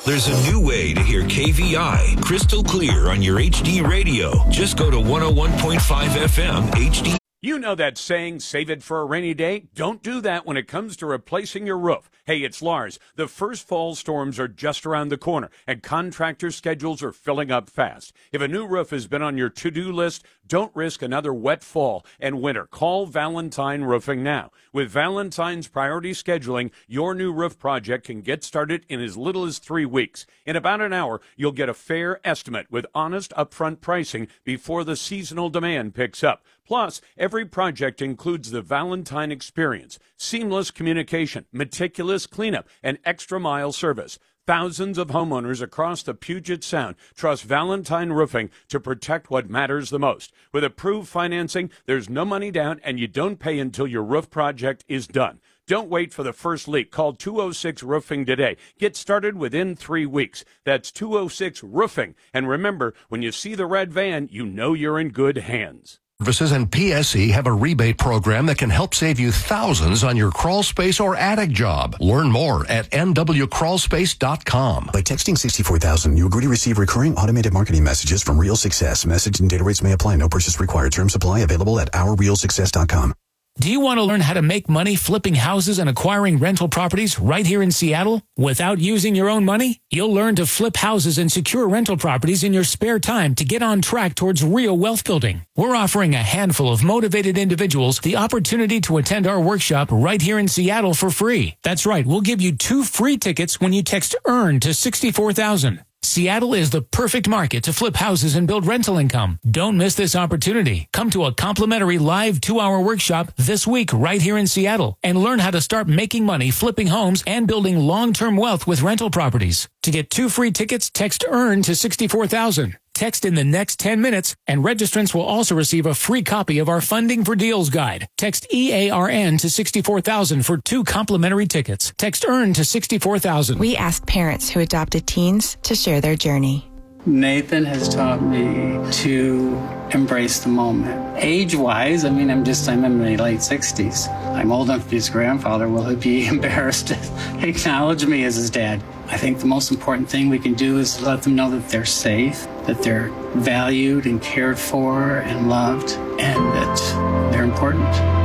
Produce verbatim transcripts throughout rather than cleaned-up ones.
There's a new way to hear K V I crystal clear on your H D radio. Just go to one oh one point five F M H D. You know that saying, save it for a rainy day? Don't do that when it comes to replacing your roof. Hey, it's Lars. The first fall storms are just around the corner, and contractor schedules are filling up fast. If a new roof has been on your to-do list, don't risk another wet fall and winter. Call Valentine Roofing now. With Valentine's priority scheduling, your new roof project can get started in as little as three weeks. In about an hour, you'll get a fair estimate with honest upfront pricing before the seasonal demand picks up. Plus, every project includes the Valentine experience, seamless communication, meticulous cleanup, and extra mile service. Thousands of homeowners across the Puget Sound trust Valentine Roofing to protect what matters the most. With approved financing, there's no money down, and you don't pay until your roof project is done. Don't wait for the first leak. Call two oh six Roofing today. Get started within three weeks. That's two oh six Roofing. And remember, when you see the red van, you know you're in good hands. Services and P S E have a rebate program that can help save you thousands on your crawl space or attic job. Learn more at n w crawl space dot com. By texting sixty-four thousand, you agree to receive recurring automated marketing messages from Real Success. Message and data rates may apply. No purchase required. Terms apply. Available at our real success dot com. Do you want to learn how to make money flipping houses and acquiring rental properties right here in Seattle without using your own money? You'll learn to flip houses and secure rental properties in your spare time to get on track towards real wealth building. We're offering a handful of motivated individuals the opportunity to attend our workshop right here in Seattle for free. That's right, we'll give you two free tickets when you text EARN to sixty-four thousand. Seattle is the perfect market to flip houses and build rental income. Don't miss this opportunity. Come to a complimentary live two-hour workshop this week right here in Seattle and learn how to start making money flipping homes and building long-term wealth with rental properties. To get two free tickets, text EARN to sixty-four thousand. Text in the next ten minutes, and registrants will also receive a free copy of our Funding for Deals guide. Text E A R N to sixty-four thousand for two complimentary tickets. Text EARN to sixty-four thousand. We ask parents who adopted teens to share their journey. Nathan has taught me to embrace the moment. Age-wise, I mean, I'm just, I'm in my late sixties. I'm old enough to be his grandfather. Will he be embarrassed to acknowledge me as his dad? I think the most important thing we can do is let them know that they're safe, that they're valued and cared for and loved, and that they're important.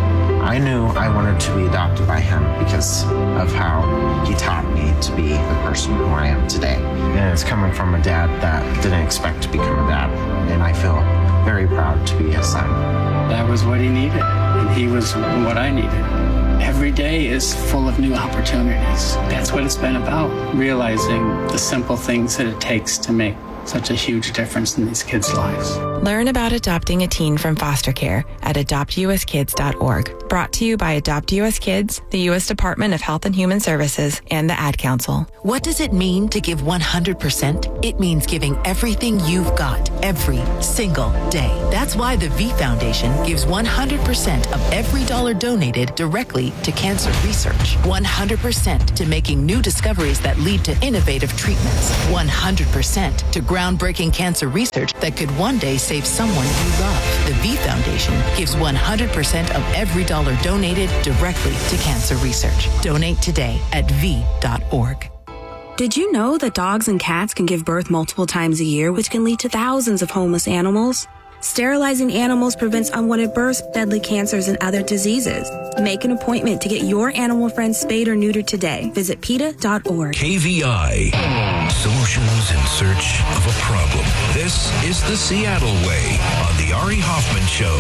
I knew I wanted to be adopted by him because of how he taught me to be the person who I am today. And it's coming from a dad that didn't expect to become a dad, and I feel very proud to be his son. That was what he needed, and he was what I needed. Every day is full of new opportunities. That's what it's been about, realizing the simple things that it takes to make such a huge difference in these kids' lives. Learn about adopting a teen from foster care at adopt u s kids dot org. Brought to you by Adopt U S Kids, the U S Department of Health and Human Services, and the Ad Council. What does it mean to give one hundred percent? It means giving everything you've got every single day. That's why the V Foundation gives one hundred percent of every dollar donated directly to cancer research. one hundred percent to making new discoveries that lead to innovative treatments. one hundred percent to groundbreaking cancer research that could one day save someone you love. The V Foundation gives one hundred percent of every dollar donated directly to cancer research. Donate today at v dot org. Did you know that dogs and cats can give birth multiple times a year, which can lead to thousands of homeless animals? Sterilizing animals prevents unwanted births, deadly cancers, and other diseases. Make an appointment to get your animal friend spayed or neutered today. Visit P E T A dot org. K V I. Solutions in search of a problem. This is the Seattle Way on the Ari Hoffman Show.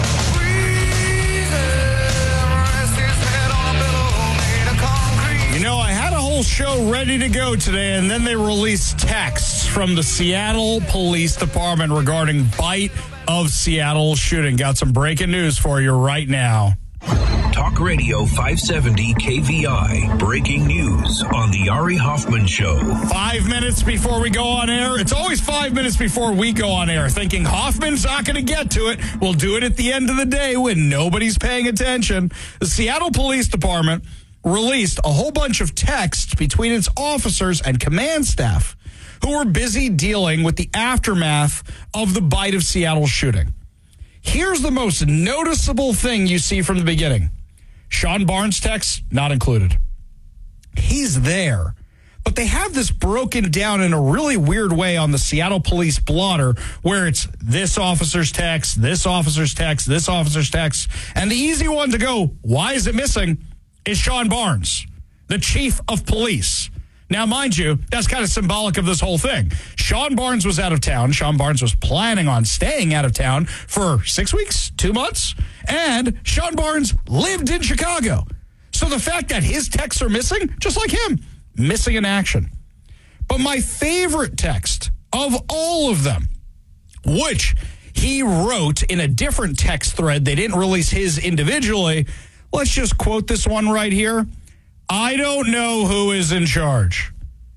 You know, I had a whole show ready to go today, and then they released texts from the Seattle Police Department regarding Bite of Seattle shooting. Got some breaking news for you right now. Talk Radio five seventy K V I. Breaking news on the Ari Hoffman Show. Five minutes before we go on air. It's always five minutes before we go on air. Thinking Hoffman's not going to get to it. We'll do it at the end of the day when nobody's paying attention. The Seattle Police Department released a whole bunch of texts between its officers and command staff who were busy dealing with the aftermath of the Bite of Seattle shooting. Here's the most noticeable thing you see from the beginning. Sean Barnes' text, not included. He's there, But they have this broken down in a really weird way on the Seattle Police blotter where it's this officer's text, this officer's text, this officer's text. And the easy one to go, why is it missing, is Sean Barnes, the chief of police. Now, mind you, that's kind of symbolic of this whole thing. Sean Barnes was out of town. Sean Barnes was planning on staying out of town for six weeks, two months. And Sean Barnes lived in Chicago. So the fact that his texts are missing, just like him, missing in action. But my favorite text of all of them, which he wrote in a different text thread, they didn't release his individually. Let's just quote this one right here. I don't know who is in charge.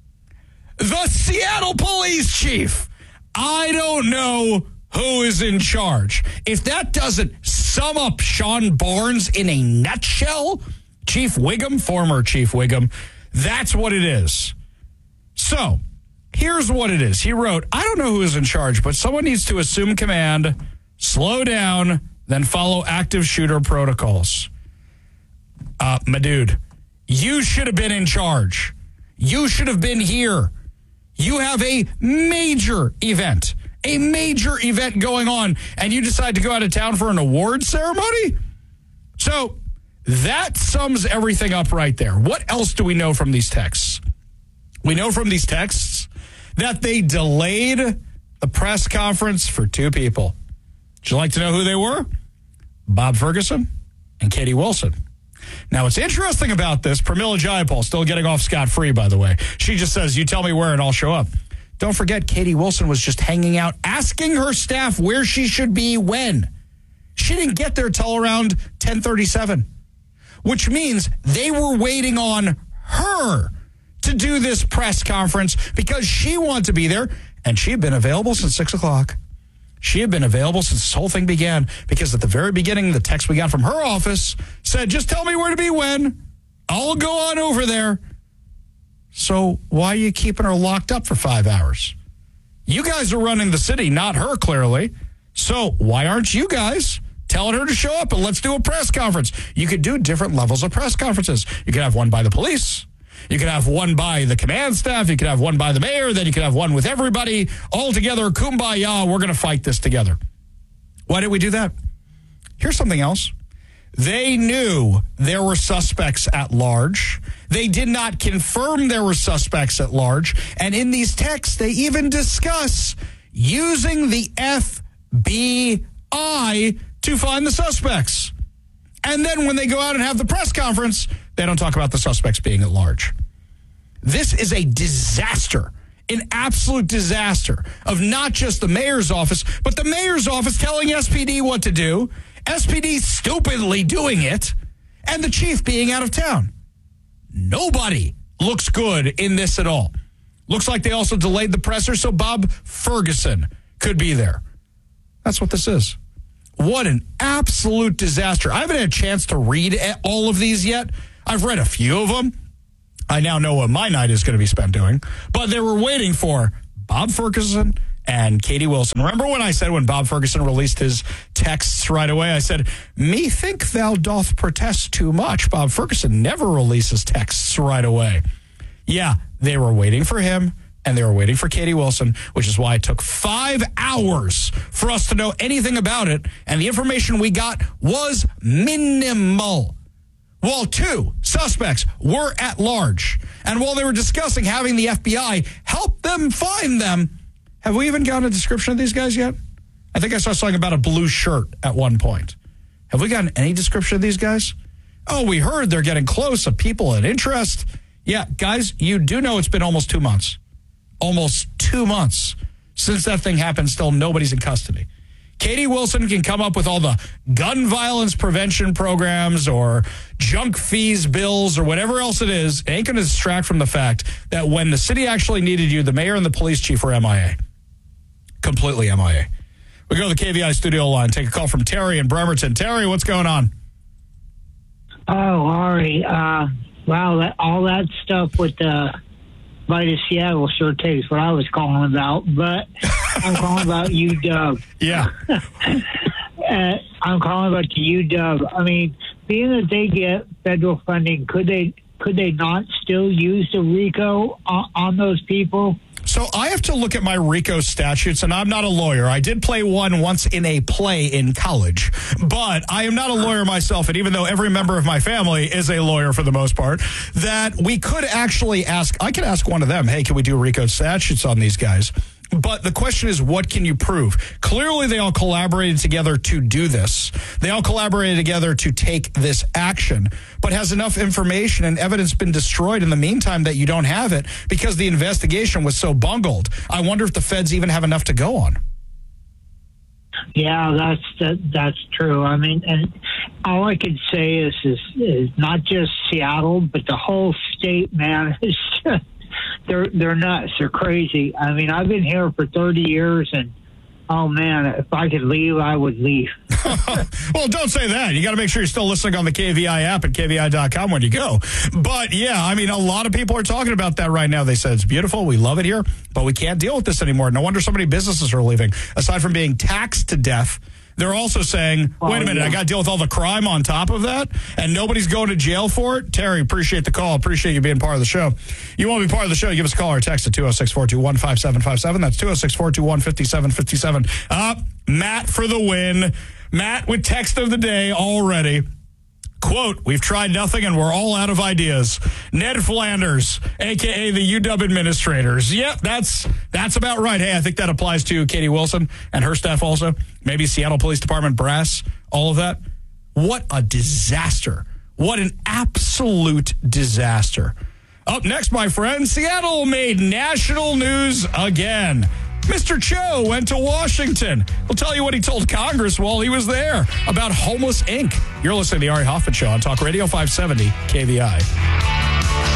The Seattle Police Chief. I don't know who is in charge. If that doesn't sum up Sean Barnes in a nutshell, Chief Wiggum, former Chief Wiggum, that's what it is. So, here's what it is. He wrote, I don't know who is in charge, but someone needs to assume command, slow down, then follow active shooter protocols. Uh, my dude, you should have been in charge. You should have been here. You have a major event, a major event going on, and you decide to go out of town for an award ceremony? So, that sums everything up right there. What else do we know from these texts? We know from these texts that they delayed the press conference for two people. Would you like to know who they were? Bob Ferguson and Katie Wilson. Now, what's interesting about this, Pramila Jayapal, still getting off scot-free, by the way. She just says, you tell me where and I'll show up. Don't forget, Katie Wilson was just hanging out, asking her staff where she should be when. She didn't get there till around ten thirty-seven. Which means they were waiting on her to do this press conference because she wanted to be there, and she had been available since six o'clock. She had been available since this whole thing began because at the very beginning, the text we got from her office said, just tell me where to be when. I'll go on over there. So why are you keeping her locked up for five hours? You guys are running the city, not her, clearly. So why aren't you guys telling her to show up and let's do a press conference? You could do different levels of press conferences. You could have one by the police. You could have one by the command staff. You could have one by the mayor. Then you could have one with everybody all together. Kumbaya, we're going to fight this together. Why did we do that? Here's something else. They knew there were suspects at large. They did not confirm there were suspects at large. And in these texts, they even discuss using the F B I to find the suspects. And then when they go out and have the press conference, they don't talk about the suspects being at large. This is a disaster, an absolute disaster of not just the mayor's office, but the mayor's office telling S P D what to do, S P D stupidly doing it, and the chief being out of town. Nobody looks good in this at all. Looks like they also delayed the presser so Bob Ferguson could be there. That's what this is. What an absolute disaster. I haven't had a chance to read all of these yet. I've read a few of them. I now know what my night is going to be spent doing. But they were waiting for Bob Ferguson and Katie Wilson. Remember when I said when Bob Ferguson released his texts right away, I said, me think thou doth protest too much. Bob Ferguson never releases texts right away. Yeah, they were waiting for him. And they were waiting for Katie Wilson, which is why it took five hours for us to know anything about it. And the information we got was minimal. While two suspects were at large. And while they were discussing having the F B I help them find them, have we even gotten a description of these guys yet? I think I saw something about a blue shirt at one point. Have we gotten any description of these guys? Oh, we heard they're getting close, of people and interest. Yeah, guys, you do know it's been almost two months. Almost two months since that thing happened. Still nobody's in custody. Katie Wilson can come up with all the gun violence prevention programs or junk fees bills or whatever else it is. It ain't going to distract from the fact that when the city actually needed you, the mayor and the police chief were M I A. Completely M I A. We go to the K V I studio line. Take a call from Terry in Bremerton. Terry, what's going on? Oh, Ari. Uh, wow, that, all that stuff with the by the Seattle sure takes what I was calling about, but I'm calling about U W. Yeah. uh, I'm calling about the U W. I mean, being that they get federal funding, could they could they not still use the RICO on, on those people? So I have to look at my RICO statutes, and I'm not a lawyer. I did play one once in a play in college, but I am not a lawyer myself. And even though every member of my family is a lawyer for the most part, that we could actually ask, I could ask one of them, hey, can we do RICO statutes on these guys? But the question is, what can you prove? Clearly, they all collaborated together to do this. They all collaborated together to take this action. But has enough information and evidence been destroyed in the meantime that you don't have it because the investigation was so bungled? I wonder if the feds even have enough to go on. Yeah, that's that, that's true. I mean, and all I could say is, is, is not just Seattle, but the whole state, man, is just... They're they're nuts. They're crazy. I mean, I've been here for thirty years, and oh man, if I could leave, I would leave. Well, don't say that. You got to make sure you're still listening on the K V I app at K V I dot com when you go. But yeah, I mean, a lot of people are talking about that right now. They said it's beautiful. We love it here, but we can't deal with this anymore. No wonder so many businesses are leaving. Aside from being taxed to death, they're also saying, wait a minute, I got to deal with all the crime on top of that, and nobody's going to jail for it? Terry, appreciate the call. Appreciate you being part of the show. You want to be part of the show, give us a call or text at two oh six, four two one, five seven five seven. That's two oh six, four two one, five seven five seven. Up, Matt for the win. Matt with text of the day already. Quote, we've tried nothing and we're all out of ideas. Ned Flanders, a k a the U W administrators. Yep, that's that's about right. Hey, I think that applies to Katie Wilson and her staff also. Maybe Seattle Police Department brass, all of that. What a disaster. What an absolute disaster. Up next, my friend, Seattle made national news again. Mister Cho went to Washington. We'll tell you what he told Congress while he was there about Homeless Incorporated. You're listening to the Ari Hoffman Show on Talk Radio five seventy K V I.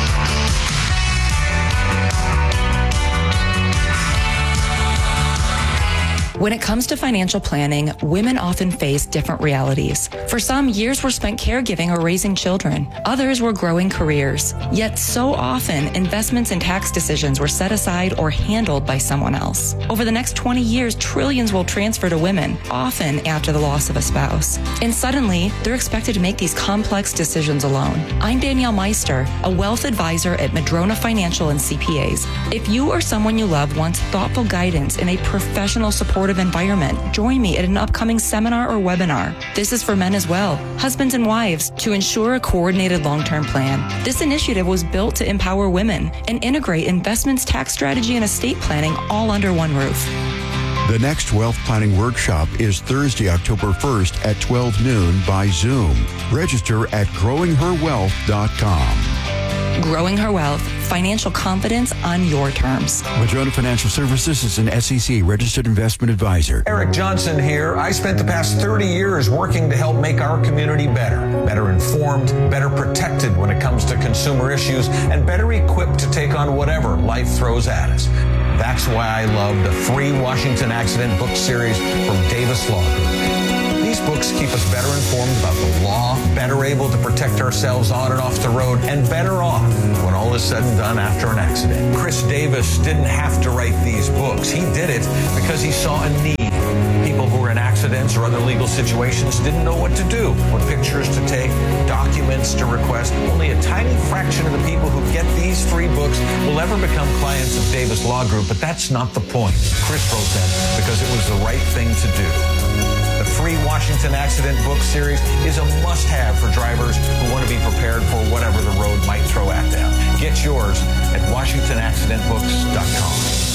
When it comes to financial planning, women often face different realities. For some, years were spent caregiving or raising children. Others were growing careers. Yet so often, investments and tax decisions were set aside or handled by someone else. Over the next twenty years, trillions will transfer to women, often after the loss of a spouse. And suddenly, they're expected to make these complex decisions alone. I'm Danielle Meister, a wealth advisor at Madrona Financial and C P As. If you or someone you love wants thoughtful guidance in a professional support environment, join me at an upcoming seminar or webinar. This is for men as well, husbands and wives, to ensure a coordinated long-term plan. This initiative was built to empower women and integrate investments, tax strategy, and estate planning all under one roof. The next wealth planning workshop is Thursday, October first at twelve noon by Zoom. Register at growing her wealth dot com. Growing Her Wealth, financial confidence on your terms. Madrona Financial Services is an S E C registered investment advisor. Eric Johnson here. I spent the past thirty years working to help make our community better. Better informed, better protected when it comes to consumer issues, and better equipped to take on whatever life throws at us. That's why I love the free Washington Accident book series from Davis Law Group. These books keep us better informed about the law, better able to protect ourselves on and off the road, and better off when all is said and done after an accident. Chris Davis didn't have to write these books. He did it because he saw a need. People who were in accidents or other legal situations didn't know what to do, what pictures to take, documents to request. Only a tiny fraction of the people who get these free books will ever become clients of Davis Law Group, but that's not the point. Chris wrote them because it was the right thing to do. The free Washington Accident book series is a must-have for drivers who want to be prepared for whatever the road might throw at them. Get yours at washington accident books dot com.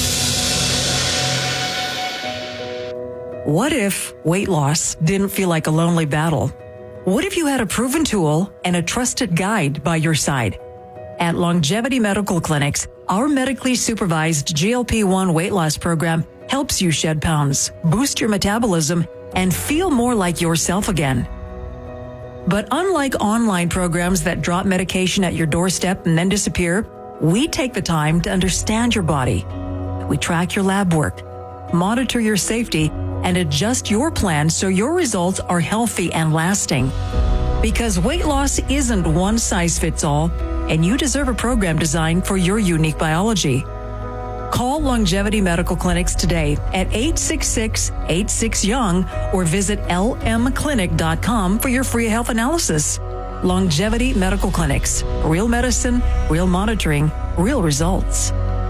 What if weight loss didn't feel like a lonely battle? What if you had a proven tool and a trusted guide by your side? At Longevity Medical Clinics, our medically supervised G L P one weight loss program helps you shed pounds, boost your metabolism, and feel more like yourself again. But unlike online programs that drop medication at your doorstep and then disappear, we take the time to understand your body. We track your lab work, monitor your safety, and adjust your plan so your results are healthy and lasting. Because weight loss isn't one size fits all, and you deserve a program designed for your unique biology. Call Longevity Medical Clinics today at eight six six, eight six, YOUNG or visit L M clinic dot com for your free health analysis. Longevity Medical Clinics. Real medicine, real monitoring, real results.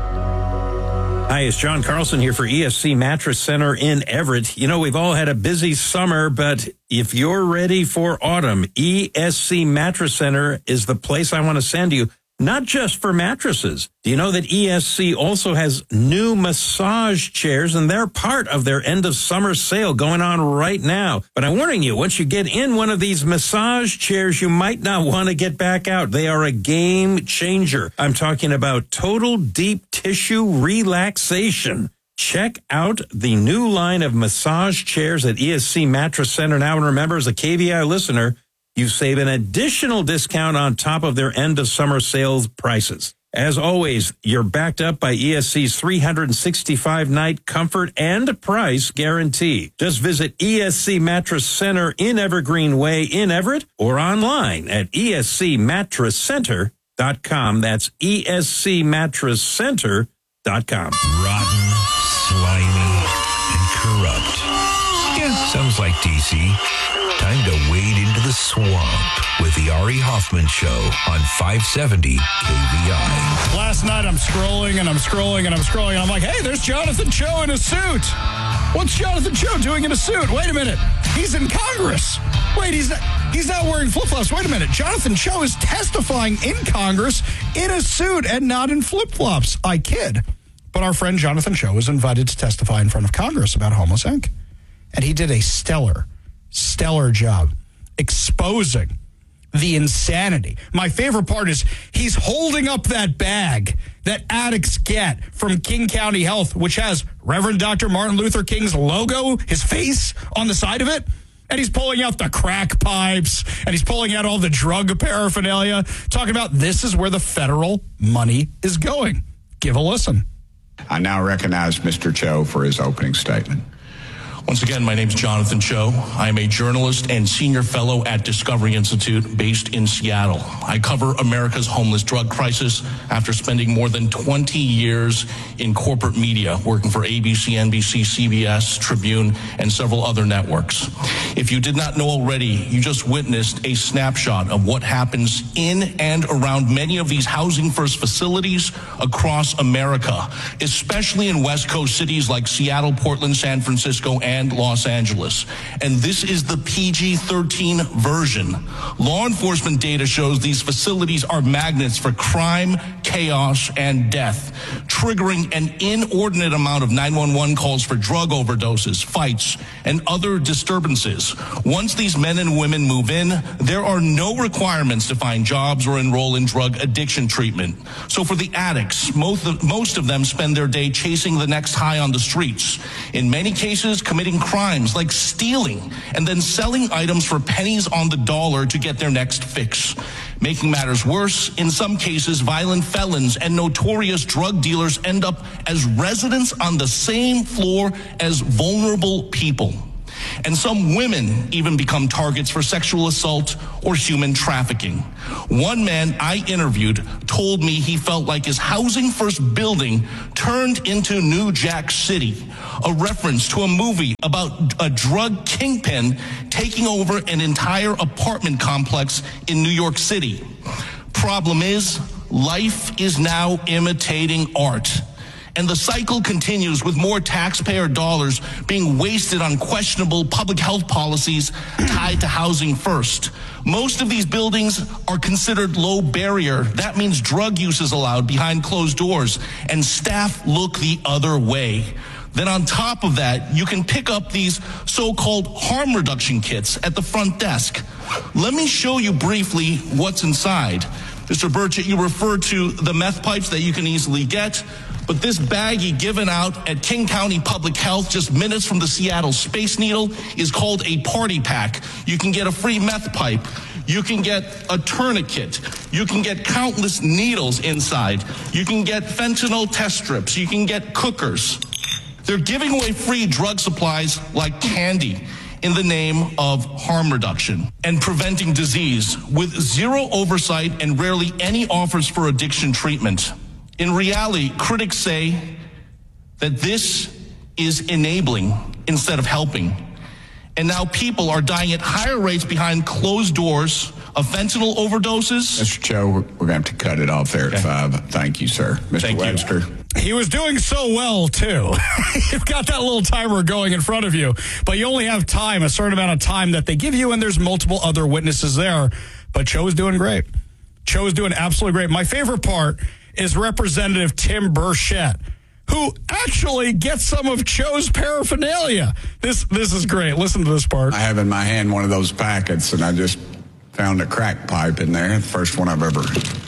Hi, it's John Carlson here for E S C Mattress Center in Everett. You know, we've all had a busy summer, but if you're ready for autumn, E S C Mattress Center is the place I want to send you. Not just for mattresses. Do you know that E S C also has new massage chairs, and they're part of their end of summer sale going on right now? But I'm warning you, once you get in one of these massage chairs, you might not want to get back out. They are a game changer. I'm talking about total deep tissue relaxation. Check out the new line of massage chairs at E S C Mattress Center now. And remember, as a K V I listener, you save an additional discount on top of their end of summer sales prices. As always, you're backed up by E S C's three hundred sixty-five night comfort and price guarantee. Just visit E S C Mattress Center in Evergreen Way in Everett or online at E S C mattress center dot com. That's E S C mattress center dot com. Rotten, slimy, and corrupt. Yeah, sounds like D C. Time to wade into the swamp with the Ari Hoffman Show on five seventy K V I. Last night I'm scrolling and I'm scrolling and I'm scrolling and I'm like, hey, there's Jonathan Cho in a suit. What's Jonathan Cho doing in a suit? Wait a minute. He's in Congress. Wait, he's not, he's not wearing flip-flops. Wait a minute. Jonathan Cho is testifying in Congress in a suit and not in flip-flops. I kid. But our friend Jonathan Cho was invited to testify in front of Congress about Homeless Incorporated. And he did a stellar Stellar job exposing the insanity. My favorite part is he's holding up that bag that addicts get from King County Health, which has Reverend Doctor Martin Luther King's logo, his face on the side of it. And he's pulling out the crack pipes and he's pulling out all the drug paraphernalia, talking about this is where the federal money is going. Give a listen. I now recognize Mister Cho for his opening statement. Once again, my name is Jonathan Cho. I am a journalist and senior fellow at Discovery Institute based in Seattle. I cover America's homeless drug crisis after spending more than twenty years in corporate media, working for A B C, N B C, C B S, Tribune, and several other networks. If you did not know already, you just witnessed a snapshot of what happens in and around many of these housing first facilities across America, especially in West Coast cities like Seattle, Portland, San Francisco, and and Los Angeles. And this is the P G thirteen version. Law enforcement data shows these facilities are magnets for crime, chaos, and death, triggering an inordinate amount of nine one one calls for drug overdoses, fights, and other disturbances. Once these men and women move in, there are no requirements to find jobs or enroll in drug addiction treatment. So for the addicts, most of, most of them spend their day chasing the next high on the streets. In many cases, committing crimes like stealing and then selling items for pennies on the dollar to get their next fix. Making matters worse, in some cases, violent felons and notorious drug dealers end up as residents on the same floor as vulnerable people. And some women even become targets for sexual assault or human trafficking. One man I interviewed told me he felt like his housing first building turned into New Jack City, a reference to a movie about a drug kingpin taking over an entire apartment complex in New York City. Problem is, life is now imitating art. And the cycle continues with more taxpayer dollars being wasted on questionable public health policies tied to housing first. Most of these buildings are considered low barrier. That means drug use is allowed behind closed doors, and staff look the other way. Then on top of that, you can pick up these so-called harm reduction kits at the front desk. Let me show you briefly what's inside. Mister Burchett, you referred to the meth pipes that you can easily get. But this baggie given out at King County Public Health just minutes from the Seattle Space Needle is called a party pack. You can get a free meth pipe. You can get a tourniquet. You can get countless needles inside. You can get fentanyl test strips. You can get cookers. They're giving away free drug supplies like candy in the name of harm reduction and preventing disease with zero oversight and rarely any offers for addiction treatment. In reality, critics say that this is enabling instead of helping. And now people are dying at higher rates behind closed doors of fentanyl overdoses. Mister Cho, we're going to have to cut it off there at five. Thank you, sir. Mister Thank Webster. You. He was doing so well, too. You've got that little timer going in front of you, but you only have time, a certain amount of time that they give you, and there's multiple other witnesses there. But Cho is doing great. Cho is doing absolutely great. My favorite part is Representative Tim Burchett, who actually gets some of Cho's paraphernalia. This this is great. Listen to this part. I have in my hand one of those packets, and I just found a crack pipe in there, the first one I've ever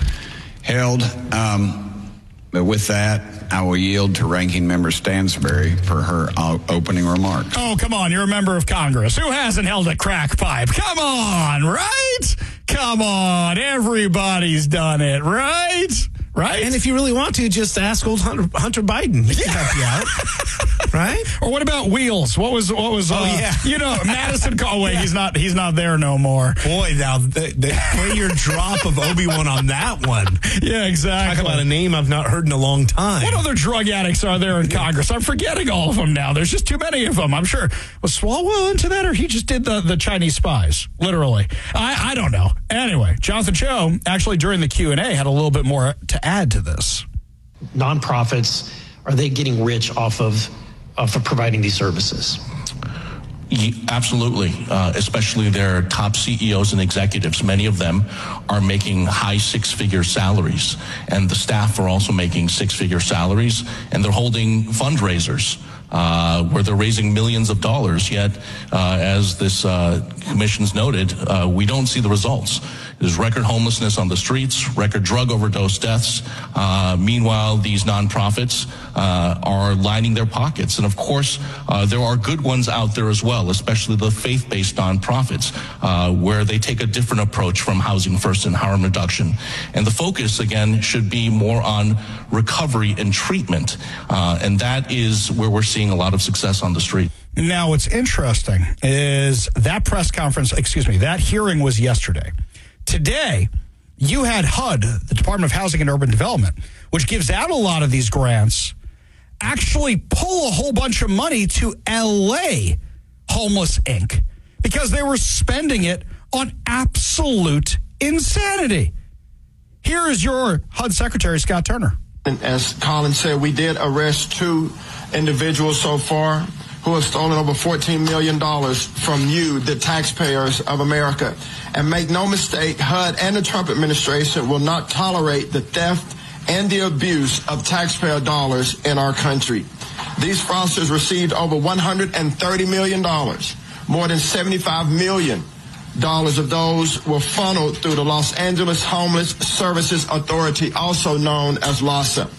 held. Um, but with that, I will yield to Ranking Member Stansbury for her uh, opening remarks. Oh, come on. You're a member of Congress. Who hasn't held a crack pipe? Come on, right? Come on. Everybody's done it, right? Right? And if you really want to, just ask old Hunter, Hunter Biden. He can help you out. Right? Or what about Wheels? What was, what was, oh, uh, yeah. you know, Madison Conway, yeah. he's not, he's not there no more. Boy, now, the, the player drop of Obi-Wan on that one. Yeah, exactly. Talk about a name I've not heard in a long time. What other drug addicts are there in Congress? I'm forgetting all of them now. There's just too many of them. I'm sure. Was Swalwell into that, or he just did the, the Chinese spies? Literally. I, I don't know. Anyway, Jonathan Cho, actually during the Q and A, had a little bit more to add to this. Nonprofits, are they getting rich off of, off of providing these services? Yeah, absolutely, uh, especially their top C E Os and executives. Many of them are making high six-figure salaries, and the staff are also making six-figure salaries, and they're holding fundraisers uh, where they're raising millions of dollars, yet, uh, as this uh, commission's noted, uh, we don't see the results. There's record homelessness on the streets, record drug overdose deaths. Uh, meanwhile, these nonprofits uh, are lining their pockets. And of course, uh, there are good ones out there as well, especially the faith-based nonprofits, uh, where they take a different approach from Housing First and harm reduction. And the focus, again, should be more on recovery and treatment. Uh, and that is where we're seeing a lot of success on the street. Now, what's interesting is that press conference, excuse me, that hearing was yesterday. Today, you had H U D, the Department of Housing and Urban Development, which gives out a lot of these grants, actually pull a whole bunch of money to L A Homeless Incorporated because they were spending it on absolute insanity. Here is your H U D Secretary, Scott Turner. And as Colin said, we did arrest two individuals so far who have stolen over fourteen million dollars from you, the taxpayers of America. And make no mistake, H U D and the Trump administration will not tolerate the theft and the abuse of taxpayer dollars in our country. These fraudsters received over one hundred thirty million dollars. More than seventy-five million dollars of those were funneled through the Los Angeles Homeless Services Authority, also known as LAHSA.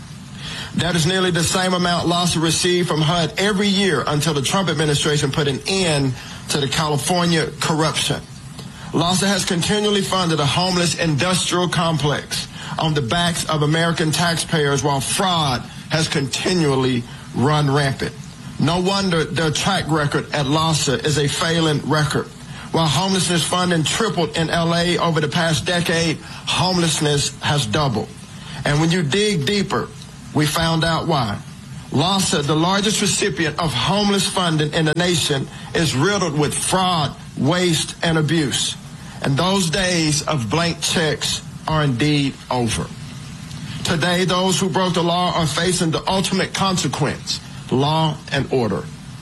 That is nearly the same amount LAHSA received from H U D every year until the Trump administration put an end to the California corruption. LAHSA has continually funded a homeless industrial complex on the backs of American taxpayers while fraud has continually run rampant. No wonder their track record at LAHSA is a failing record. While homelessness funding tripled in L A over the past decade, homelessness has doubled. And when you dig deeper, we found out why. LAHSA, the largest recipient of homeless funding in the nation, is riddled with fraud, waste, and abuse. And those days of blank checks are indeed over. Today, those who broke the law are facing the ultimate consequence, law and order.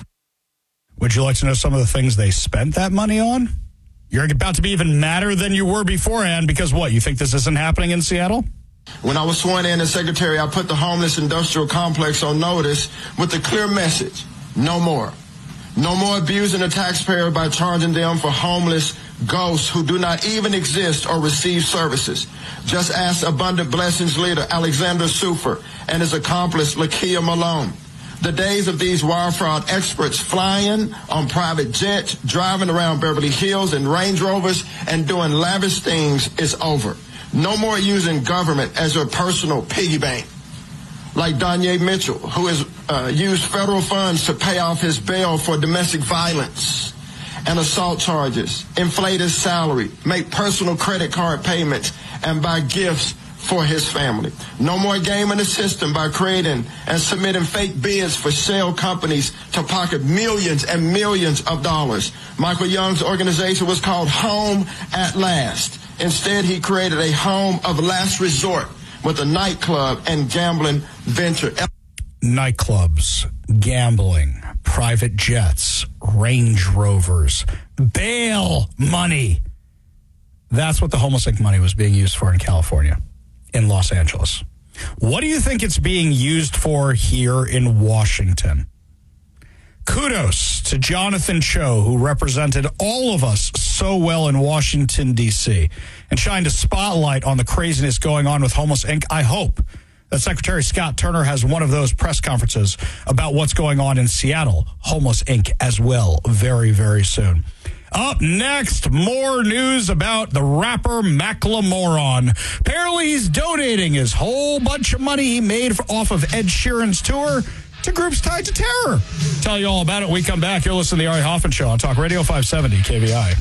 Would you like to know some of the things they spent that money on? You're about to be even madder than you were beforehand because what, you think this isn't happening in Seattle? When I was sworn in as secretary, I put the homeless industrial complex on notice with a clear message: no more. No more abusing the taxpayer by charging them for homeless ghosts who do not even exist or receive services. Just ask Abundant Blessings leader Alexander Sufer and his accomplice Lakia Malone. The days of these wire fraud experts flying on private jets, driving around Beverly Hills in Range Rovers, and doing lavish things is over. No more using government as your personal piggy bank. Like Danye Mitchell, who has uh, used federal funds to pay off his bail for domestic violence and assault charges, inflate his salary, make personal credit card payments, and buy gifts for his family. No more gaming the system by creating and submitting fake bids for shell companies to pocket millions and millions of dollars. Michael Young's organization was called Home at Last. Instead, he created a home of last resort with a nightclub and gambling venture. Nightclubs, gambling, private jets, Range Rovers, bail money. That's what the Homeless Incorporated money was being used for in California, in Los Angeles. What do you think it's being used for here in Washington? Kudos to Jonathan Cho, who represented all of us so well in Washington, D C, and shined a spotlight on the craziness going on with Homeless Incorporated. I hope that Secretary Scott Turner has one of those press conferences about what's going on in Seattle, Homeless Incorporated as well, very, very soon. Up next, more news about the rapper Macklemoron. Apparently, he's donating his whole bunch of money he made off of Ed Sheeran's tour to groups tied to terror. Tell you all about it when we come back. You're listening to the Ari Hoffman Show on Talk Radio five seventy K V I.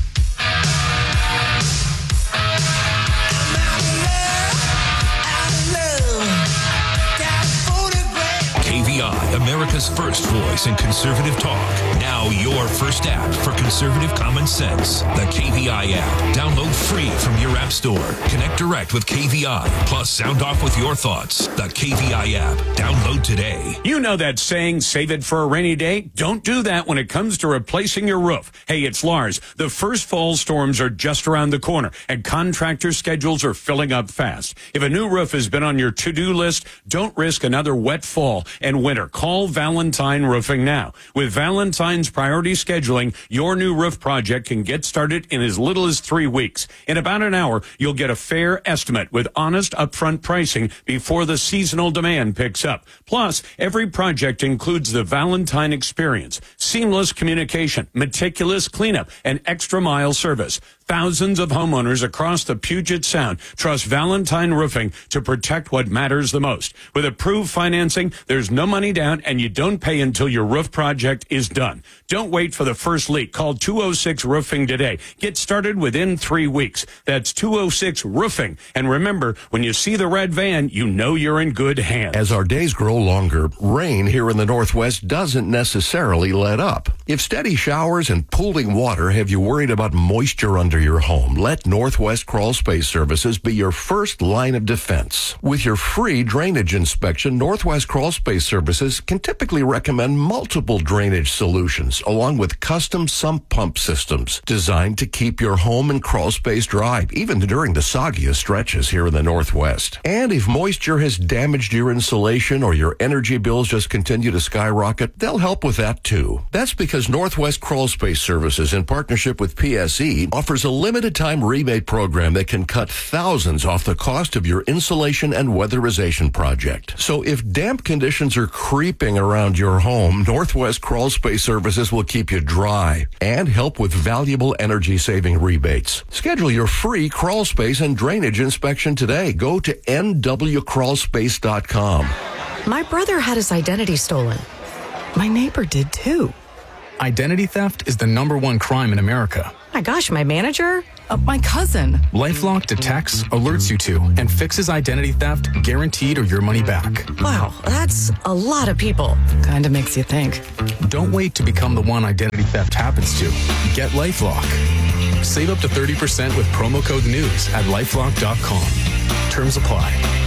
K V I, America's first voice in conservative talk. Now your first app for conservative common sense. The K V I app. Download free from your app store. Connect direct with K V I. Plus sound off with your thoughts. The K V I app. Download today. You know that saying, save it for a rainy day? Don't do that when it comes to replacing your roof. Hey, it's Lars. The first fall storms are just around the corner, and contractor schedules are filling up fast. If a new roof has been on your to-do list, don't risk another wet fall and winter. Call Valentine Roofing now. With Valentine's priority scheduling, your new roof project can get started in as little as three weeks. In about an hour, you'll get a fair estimate with honest upfront pricing before the seasonal demand picks up. Plus, every project includes the Valentine experience, seamless communication, meticulous cleanup, and extra mile service. Thousands of homeowners across the Puget Sound trust Valentine Roofing to protect what matters the most. With approved financing, there's no money down, and you don't pay until your roof project is done. Don't wait for the first leak. Call two oh six Roofing today. Get started within three weeks. That's two oh six Roofing. And remember, when you see the red van, you know you're in good hands. As our days grow longer, rain here in the Northwest doesn't necessarily let up. If steady showers and pooling water have you worried about moisture under your home, let Northwest Crawl Space Services be your first line of defense. With your free drainage inspection, Northwest Crawl Space Services can typically recommend multiple drainage solutions, along with custom sump pump systems designed to keep your home and crawl space dry, even during the soggiest stretches here in the Northwest. And if moisture has damaged your insulation or your energy bills just continue to skyrocket, they'll help with that too. That's because Northwest Crawl Space Services, in partnership with P S E, offers a limited time rebate program that can cut thousands off the cost of your insulation and weatherization project. So if damp conditions are creeping around your home, Northwest Crawl Space Services will keep you dry and help with valuable energy saving rebates. Schedule your free crawl space and drainage inspection today. Go to N W crawl space dot com. My brother had his identity stolen. My neighbor did too. Identity theft is the number one crime in America. My gosh, my manager? Uh, my cousin. LifeLock detects, alerts you to, and fixes identity theft, guaranteed or your money back. Wow, that's a lot of people. Kinda makes you think. Don't wait to become the one identity theft happens to. Get LifeLock. Save up to thirty percent with promo code NEWS at lifelock dot com. Terms apply.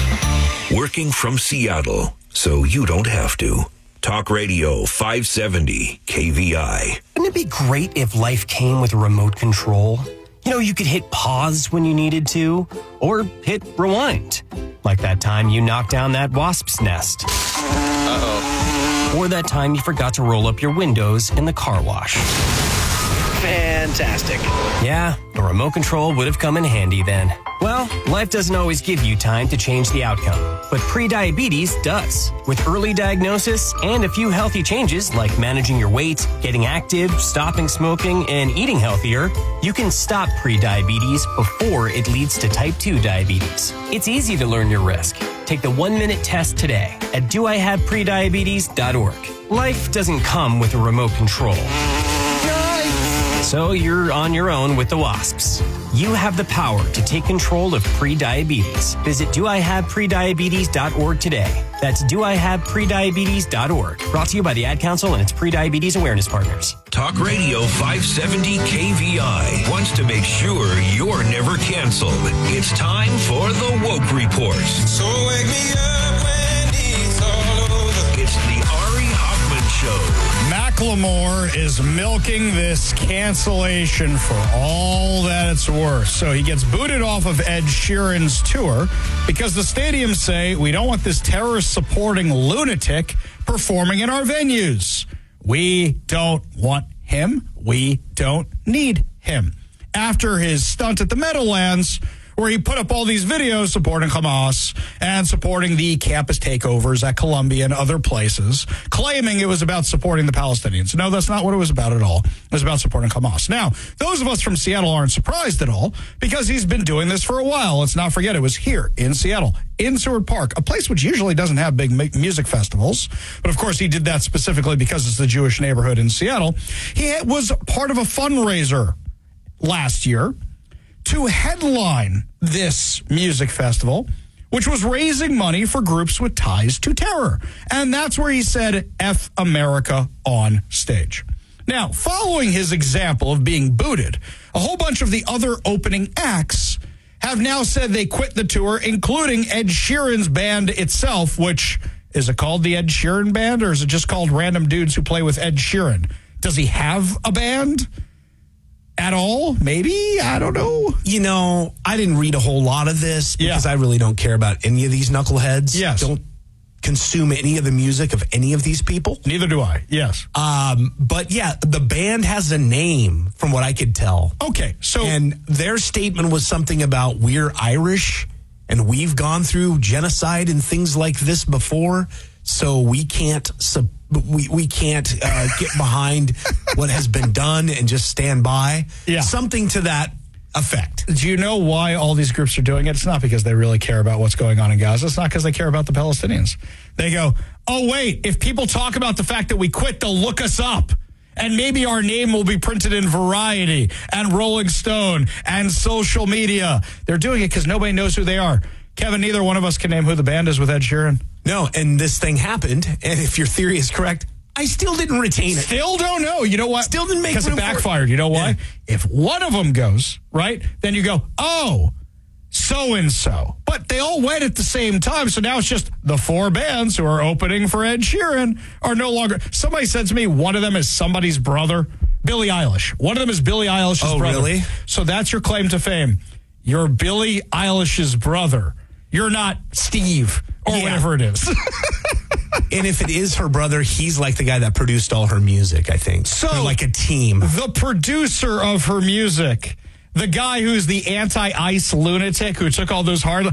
Working from Seattle, so you don't have to. Talk Radio five seventy K V I. Wouldn't it be great if life came with a remote control? You know, you could hit pause when you needed to, or hit rewind. Like that time you knocked down that wasp's nest. Uh-oh. Or that time you forgot to roll up your windows in the car wash. Fantastic. Yeah, a remote control would have come in handy then. Well, life doesn't always give you time to change the outcome, but prediabetes does. With early diagnosis and a few healthy changes like managing your weight, getting active, stopping smoking, and eating healthier, you can stop prediabetes before it leads to type two diabetes. It's easy to learn your risk. Take the one-minute test today at do I have prediabetes dot org. Life doesn't come with a remote control. So you're on your own with the wasps. You have the power to take control of prediabetes. Visit do I have prediabetes dot org today. That's do I have prediabetes dot org. Brought to you by the Ad Council and its prediabetes awareness partners. Talk Radio five seventy K V I wants to make sure you're never canceled. It's time for the Woke Report. So wake me up when it's all over. It's the Ari Hoffman Show. Macklemore is milking this cancellation for all that it's worth. So he gets booted off of Ed Sheeran's tour because the stadiums say, we don't want this terrorist-supporting lunatic performing in our venues. We don't want him. We don't need him. After his stunt at the Meadowlands, where he put up all these videos supporting Hamas and supporting the campus takeovers at Columbia and other places, claiming it was about supporting the Palestinians. No, that's not what it was about at all. It was about supporting Hamas. Now, those of us from Seattle aren't surprised at all because he's been doing this for a while. Let's not forget it was here in Seattle, in Seward Park, a place which usually doesn't have big music festivals. But, of course, he did that specifically because it's the Jewish neighborhood in Seattle. He was part of a fundraiser last year to headline this music festival, which was raising money for groups with ties to terror. And that's where he said, F America on stage. Now, following his example of being booted, a whole bunch of the other opening acts have now said they quit the tour, including Ed Sheeran's band itself, which, is it called the Ed Sheeran Band, or is it just called Random Dudes Who Play with Ed Sheeran? Does he have a band at all? Maybe? I don't know. You know, I didn't read a whole lot of this because yeah. I really don't care about any of these knuckleheads. Yes. Don't consume any of the music of any of these people. Neither do I. Yes. Um, but yeah, the band has a name from what I could tell. Okay. So, and their statement was something about we're Irish and we've gone through genocide and things like this before, so we can't sub- we we can't uh, get behind what has been done and just stand by. Yeah. Something to that effect. Do you know why all these groups are doing it? It's not because they really care about what's going on in Gaza. It's not because they care about the Palestinians. They go, oh, wait, if people talk about the fact that we quit, they'll look us up. And maybe our name will be printed in Variety and Rolling Stone and social media. They're doing it because nobody knows who they are. Kevin, neither one of us can name who the band is with Ed Sheeran. No, and this thing happened, and if your theory is correct, I still didn't retain it. Still don't know. You know what? Still didn't make because it backfired. You know why? Yeah. If one of them goes, right, then you go, oh, so-and-so. But they all went at the same time, so now it's just the four bands who are opening for Ed Sheeran are no longer. Somebody said to me one of them is somebody's brother, Billie Eilish. One of them is Billie Eilish's oh, brother. Oh, really? So that's your claim to fame. You're Billie Eilish's brother. You're not Steve or yeah. whatever it is. And if it is her brother, he's like the guy that produced all her music, I think. So They're like a team. The producer of her music, the guy who's the anti-ICE lunatic who took all those hard...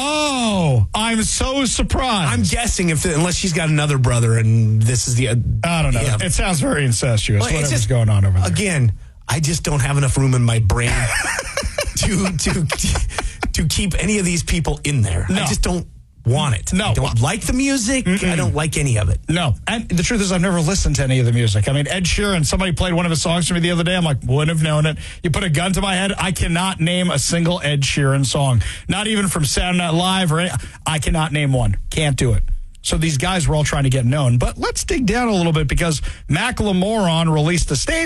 Oh, I'm so surprised. I'm guessing if unless she's got another brother and this is the... Uh, I don't know. Yeah. It sounds very incestuous, well, whatever's just, going on over there. Again, I just don't have enough room in my brain to... to to keep any of these people in there. No. I just don't want it. No. I don't like the music. Mm-mm. I don't like any of it. No. And the truth is I've never listened to any of the music. I mean, Ed Sheeran, somebody played one of his songs for me the other day. I'm like, wouldn't have known it. You put a gun to my head, I cannot name a single Ed Sheeran song. Not even from Saturday Night Live or any, I cannot name one. Can't do it. So these guys were all trying to get known. But let's dig down a little bit because Macklemore released a statement.